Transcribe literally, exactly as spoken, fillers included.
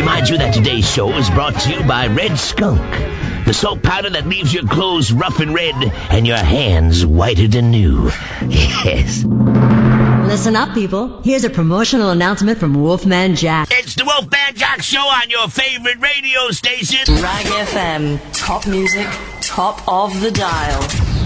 remind you that today's show is brought to you by Red Skunk, the soap powder that leaves your clothes rough and red and your hands whiter than new. Yes. Listen up, people. Here's a promotional announcement from Wolfman Jack. It's the Wolfman Jack Show on your favorite radio station. Rag F M. Top music, top of the dial.